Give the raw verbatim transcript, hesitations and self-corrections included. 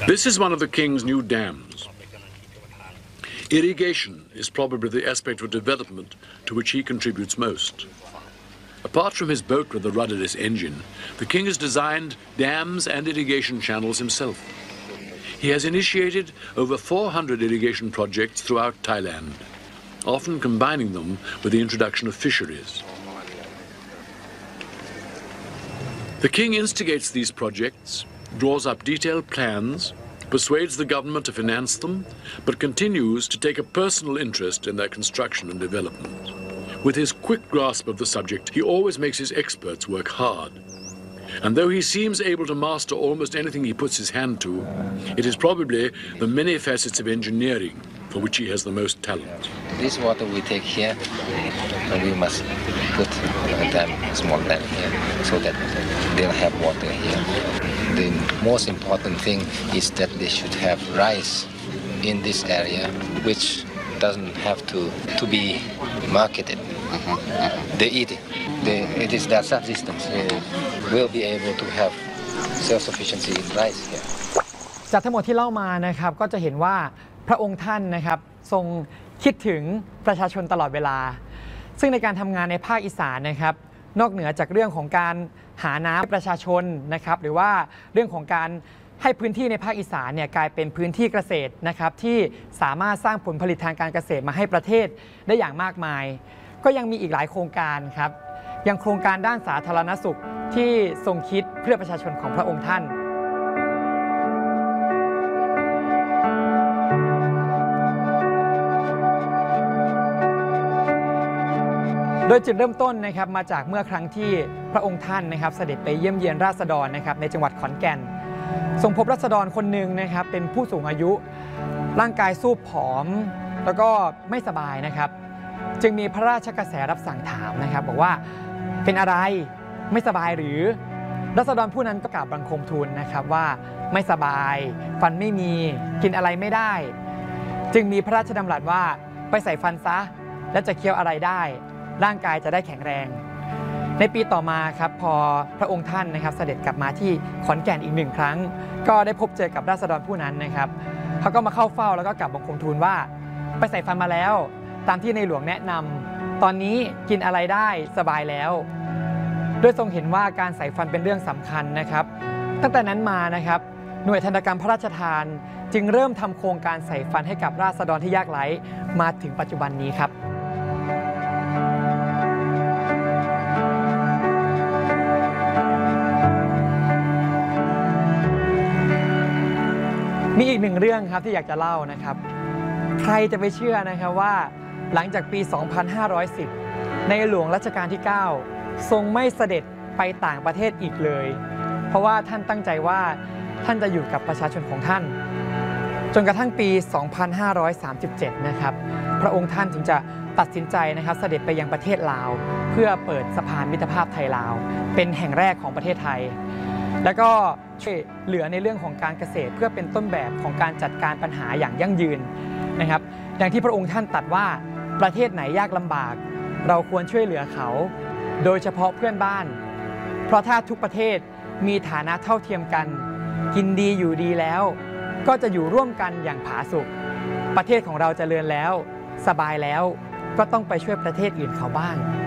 This is one of the king's new dams. Irrigation is probably the aspect of development to which he contributes most. Apart from his boat with the rudderless engine, the king has designed dams and irrigation channels himself. He has initiated over four hundred irrigation projects throughout Thailand, often combining them with the introduction of fisheries. The king instigates these projects, draws up detailed plans, persuades the government to finance them, but continues to take a personal interest in their construction and development. With his quick grasp of the subject, he always makes his experts work hard. And though he seems able to master almost anything he puts his hand to, it is probably the many facets of engineering for which he has the most talent. This water we take here, and we must put a dam, a small dam here, so that they'll have water here. The most important thing is that they should have rice in this area, which doesn't have to, to be marketed. Uh-huh. Uh-huh. They eat it. They, it is their subsistence. They will be able to have self-sufficiency in rice here. จากทั้งหมดที่เล่ามานะครับก็จะเห็นว่าพระองค์ท่านนะครับทรงคิดถึงประชาชนตลอดเวลาซึ่งในการทำงานในภาคอีสานนะครับนอกเหนือจากเรื่องของการหาน้ำให้ประชาชนนะครับหรือว่าเรื่องของการให้พื้นที่ในภาคอีสานเนี่ยกลายเป็นพื้นที่เกษตรนะครับที่สามารถสร้างผลผลิตทางการเกษตรมาให้ประเทศได้อย่างมากมายก็ยังมีอีกหลายโครงการครับยังโครงการด้านสาธารณสุขที่ทรงคิดเพื่อประชาชนของพระองค์ท่านโดยจุดเริ่มต้นนะครับมาจากเมื่อครั้งที่พระองค์ท่านนะครับเสด็จไปเยี่ยมเยียนราษฎรนะครับในจังหวัดขอนแก่นทรงพบราษฎรคนหนึ่งนะครับเป็นผู้สูงอายุร่างกายสูบผอมแล้วก็ไม่สบายนะครับจึงมีพระราชกระแสรับสั่งถามนะครับบอกว่าเป็นอะไรไม่สบายหรือราษฎรผู้นั้นก็กราบบังคมทูลนะครับว่าไม่สบายฟันไม่มีกินอะไรไม่ได้จึงมีพระราชดำรัสว่าไปใส่ฟันซะและจะเคี้ยวอะไรได้ร่างกายจะได้แข็งแรงในปีต่อมาครับพอพระองค์ท่านนะครับเสด็จกลับมาที่ขอนแก่นอีกหนึ่งครั้งก็ได้พบเจอกับราษฎรผู้นั้นนะครับเขาก็มาเข้าเฝ้าแล้วก็กราบบังคมทูลว่าไปใส่ฟันมาแล้วตามที่ในหลวงแนะนำตอนนี้กินอะไรได้สบายแล้วโดยทรงเห็นว่าการใส่ฟันเป็นเรื่องสำคัญนะครับตั้งแต่นั้นมานะครับหน่วยทันตกรรมพระราชทานจึงเริ่มทำโครงการใส่ฟันให้กับราษฎรที่ยากไร้มาถึงปัจจุบันนี้ครับมีอีกหนึ่งเรื่องครับที่อยากจะเล่านะครับใครจะไปเชื่อนะครับว่าหลังจากปี สองพันห้าร้อยสิบ ในหลวงรัชกาลที่ เก้า ทรงไม่เสด็จไปต่างประเทศอีกเลยเพราะว่าท่านตั้งใจว่าท่านจะอยู่กับประชาชนของท่านจนกระทั่งปี สองพันห้าร้อยสามสิบเจ็ด นะครับพระองค์ท่านจึงจะตัดสินใจนะครับเสด็จไปยังประเทศลาวเพื่อเปิดสะพานมิตรภาพไทยลาวเป็นแห่งแรกของประเทศไทยแล้วก็ช่วยเหลือในเรื่องของการเกษตรเพื่อเป็นต้นแบบของการจัดการปัญหาอย่างยั่งยืนนะครับอย่างที่พระองค์ท่านตรัสว่าประเทศไหนยากลำบากเราควรช่วยเหลือเขาโดยเฉพาะเพื่อนบ้านเพราะถ้าทุกประเทศมีฐานะเท่าเทียมกันกินดีอยู่ดีแล้วก็จะอยู่ร่วมกันอย่างผาสุกประเทศของเราเจริญแล้วสบายแล้วก็ต้องไปช่วยประเทศอื่นเขาบ้าง